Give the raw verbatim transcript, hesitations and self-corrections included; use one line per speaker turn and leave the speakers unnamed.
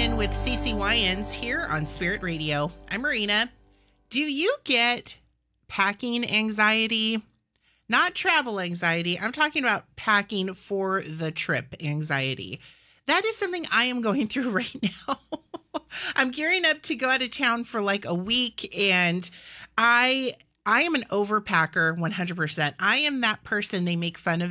in with C C Y Ns here on Spirit Radio. I'm Marina. Do you get packing anxiety? Not travel anxiety. I'm talking about packing for the trip anxiety. That is something I am going through right now. I'm gearing up to go out of town for like a week, and I I am an overpacker one hundred percent. I am that person they make fun of